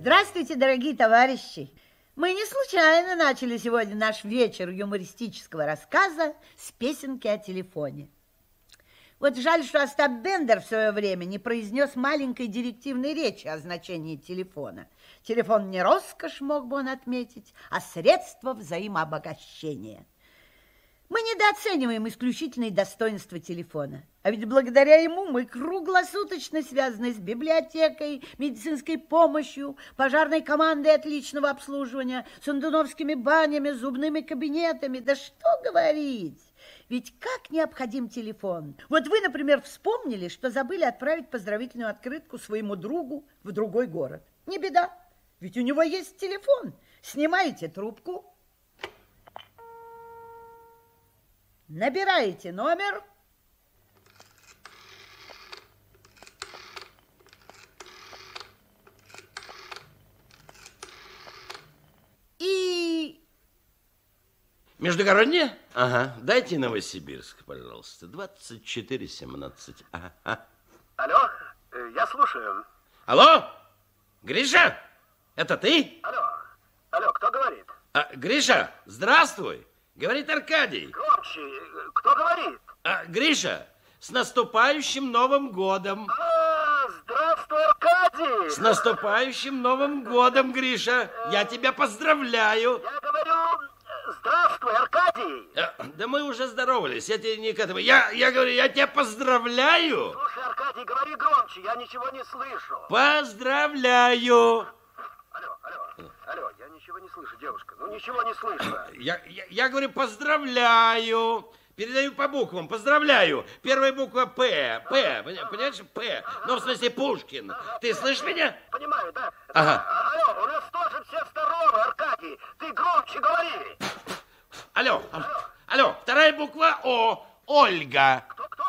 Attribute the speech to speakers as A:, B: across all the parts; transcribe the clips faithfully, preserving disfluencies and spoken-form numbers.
A: Здравствуйте, дорогие товарищи! Мы не случайно начали сегодня наш вечер юмористического рассказа с песенки о телефоне. Вот жаль, что Остап Бендер в свое время не произнес маленькой директивной речи о значении телефона. Телефон не роскошь, мог бы он отметить, а средство взаимообогащения. Мы недооцениваем исключительные достоинства телефона. А ведь благодаря ему мы круглосуточно связаны с библиотекой, медицинской помощью, пожарной командой отличного обслуживания, сундуновскими банями, зубными кабинетами. Да что говорить! Ведь как необходим телефон. Вот вы, например, вспомнили, что забыли отправить поздравительную открытку своему другу в другой город. Не беда, ведь у него есть телефон. Снимаете трубку, набираете номер и...
B: Междугороднее? Ага. Дайте Новосибирск, пожалуйста. двадцать четыре семнадцать. Ага.
C: Алло, я слушаю.
B: Алло? Гриша? Это ты?
C: Алло, алло, кто говорит?
B: А, Гриша, здравствуй. Говорит Аркадий.
C: Громче, кто говорит?
B: А, Гриша, с наступающим Новым годом.
C: А, здравствуй, Аркадий.
B: С наступающим Новым годом, Гриша. Я тебя поздравляю.
C: Я говорю, здравствуй, Аркадий.
B: А, да мы уже здоровались, я тебе не к этому. Я, я говорю, я тебя поздравляю.
C: Слушай, Аркадий, говори громче, я ничего не слышу.
B: Поздравляю.
C: Алло, алло, алло, я ничего не слышу, девушка, ну ничего не слышу.
B: Я, я, я говорю, поздравляю. Передаю по буквам, поздравляю. Первая буква П, П, понимаешь, П. Ну, в смысле, Пушкин. Ты слышишь меня?
C: Понимаю, да?
B: Ага.
C: Алло, у нас тоже все здоровы, Аркадий, ты громче говори.
B: Алло, алло, алло, вторая буква О, Ольга.
C: Кто, кто?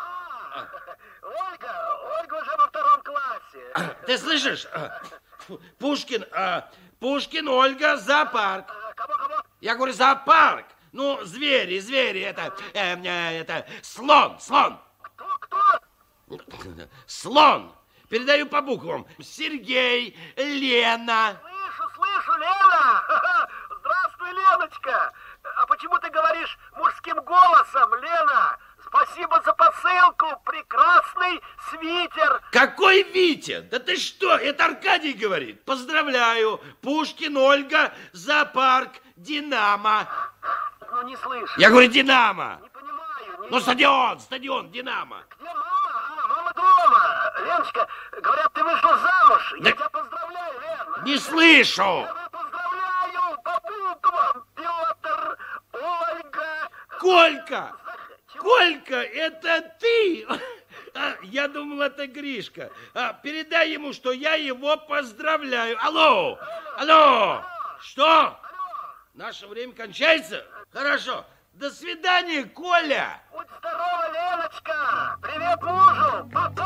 C: А, Ольга, Ольга уже во втором классе.
B: Ты слышишь? Пушкин, а, Пушкин, Ольга, зоопарк.
C: Кого, кого?
B: Я говорю, зоопарк. Ну, звери, звери, это, э, э, это, слон, слон.
C: Кто, кто?
B: Слон. Передаю по буквам. Сергей, Лена.
C: Слышу, слышу, Лена. Здравствуй, Леночка. А почему ты говоришь мужским голосом, Лена? Спасибо за посылку. Прекрасный свитер.
B: Какой Витя? Да ты что? Это Аркадий говорит. Поздравляю. Пушкин, Ольга, зоопарк, Динамо.
C: Ну, не слышу.
B: Я говорю, Динамо.
C: Не понимаю. Не...
B: Ну, стадион, стадион, Динамо.
C: Где мама? А, мама дома. Леночка, говорят, ты вышла замуж.
B: Да...
C: Я тебя поздравляю, Лен.
B: Не слышу.
C: Я тебя поздравляю по буквам. Петр, Ольга.
B: Колька. Колька, это ты? А, я думал, это Гришка. А, передай ему, что я его поздравляю. Алло, алло, что? Наше время кончается? Хорошо. До свидания, Коля.
C: Будь здорова, Леночка. Привет мужу. Пока.